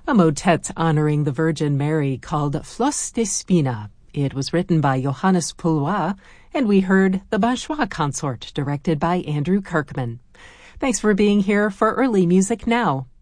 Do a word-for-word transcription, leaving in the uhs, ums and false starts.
a motet honoring the Virgin Mary called Flos de Spina. It was written by Johannes Poulois, and we heard the Bachois Consort, directed by Andrew Kirkman. Thanks for being here for Early Music Now.